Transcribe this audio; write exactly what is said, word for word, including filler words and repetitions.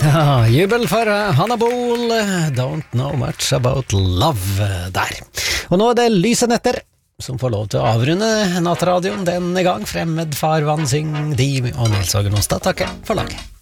Ja, jubel for Hannah Bohl, Don't Know Much About Love der. Og nå er det Lyse Netter som får lov til å avrunde nattradioen denne gang. Fremmed farvann, syng de og Nils Åge Nonstad takker for laget.